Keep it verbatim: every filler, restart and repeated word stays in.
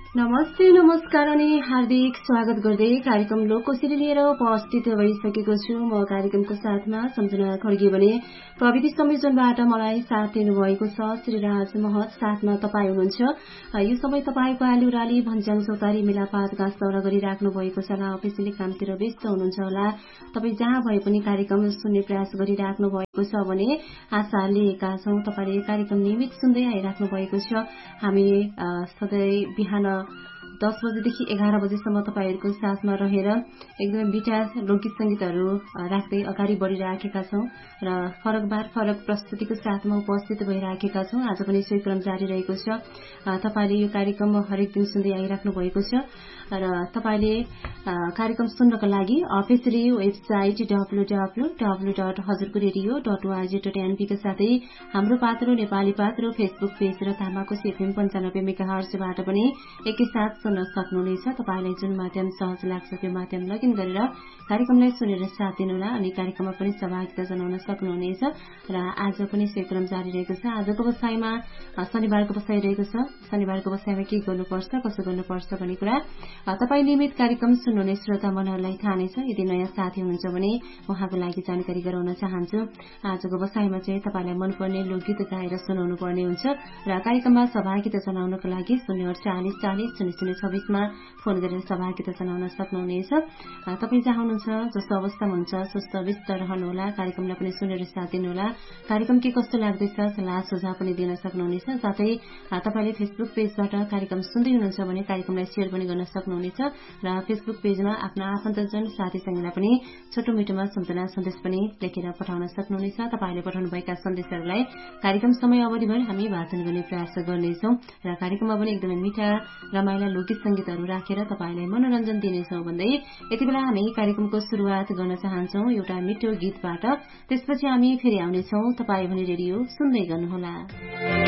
नमस्ते नमस्कार अनि हार्दिक स्वागत गर्दै कार्यक्रम लोककोसेली लिएर उपस्थित भइसकेको छु। म कार्यक्रमको साथमा सम्झना खड्गे भने प्रविधि संयोजनबाट मलाई साथ दिनुभएको छ श्रीराज महत। साथमा तपाईँ हुनुहुन्छ। यो समय तपाईँको आलुराली भन्ज्याङ चौतारी मिलापात घाँस दौरा गरिराख्नु भएको छ होला। अफिसियली कामतिर व्यस्त हुनुहुन्छ होला। तपाईँ जहाँ भए पनि कार्यक्रम सुन्ने प्रयास गरिराख्नु भएको छ भने आशा लिएका छौँ तपाईँले कार्यक्रम नियमित सुन्दै आइराख्नु भएको छ। हामी सधैँ बिहान दस बजेदेखि एघार बजेसम्म तपाईँहरूको साथमा रहेर एकदमै मिठा लोकगीत संगीतहरू राख्दै अगाडि बढ़िराखेका छौं र फरक बार फरक प्रस्तुतिको साथमा उपस्थित भइराखेका छौं। आज पनि सोही क्रम जारी रहेको छ। तपाईले यो कार्यक्रम हरेक दिन सुन्दै आइराख्नु भएको छ र तपाईले कार्यक्रम सुन्नको लागि officially website W W W dot हजुरको radio dot ORG dot NP का साथै हाम्रो पात्रो नेपाली पात्रो फेसबुक पेज र तामाको एफएम पन्चानब्बे मेगाहर्जबाट पनि एकैसाथ सुन्न सक्नुहुनेछ। तपाईलाई जुन माध्यम सहज लाग्छ त्यो माध्यम लगइन गरेर कार्यक्रमलाई सुनेर साथ दिनुहोला अनि कार्यक्रममा पनि सहभागिता जनाउन सक्नुहुनेछ। र आज पनि सोही क्रम जारी रहेको छ। आजको बसाइमा शनिबारको बसाइ रहेको छ। शनिबारको बसाइमा के गर्नुपर्छ कसो गर्नुपर्छ भन्ने कुरा तपाई नियमित कार्यक्रम सुन्नुहुने श्रोता मनहरूलाई थाहा नै छ। यदि नयाँ साथी हुनुहुन्छ भने उहाँको लागि जानकारी गराउन चाहन्छु। आजको बसाइमा चाहिँ तपाईलाई मनपर्ने लोकगीत गाएर सुनाउनु पर्ने हुन्छ र कार्यक्रममा सहभागिता जनाउनको लागि शून्य अडचालिस चालिस शून्य शून्य छब्बीसमा फोन गरेर सहभागिता जनाउन सक्नुहुनेछ। तपाईँ जहाँ हुनुहुन्छ जस्तो अवस्थामा हुन्छ स्वस्थ व्यस्त रहनुहोला। कार्यक्रमलाई पनि सुनेर साथ दिनुहोला। कार्यक्रम के कस्तो लाग्दैछ सल्लाह सुझाव पनि दिन सक्नुहुनेछ। साथै तपाईले फेसबुक पेजबाट कार्यक्रम सुन्दै हुनुहुन्छ भने कार्यक्रमलाई शेयर पनि गर्न सक्नुहुनेछ र फेसबुक पेजमा आफ्ना आफन्तजन साथीसँगलाई पनि छोटो मिटोमा सम्झना सन्देश पनि लेखेर पठाउन सक्नुहुनेछ। तपाईले पठाउनुभएका सन्देशहरूलाई कार्यक्रम समय अवधिभर हामी वाचन गर्ने प्रयास गर्नेछौं र कार्यक्रममा पनि एकदमै मिठा रमाइला लोकगीत संगीतहरू राखेर तपाईलाई मनोरञ्जन दिनेछौं भन्दै यति बेला हामी कार्यक्रमको शुरूआत गर्न चाहन्छौं एउटा मिठो गीतबाट। त्यसपछि हामी फेरि आउनेछौं। तपाई भने रेडियो सुन्दै गर्नुहोला।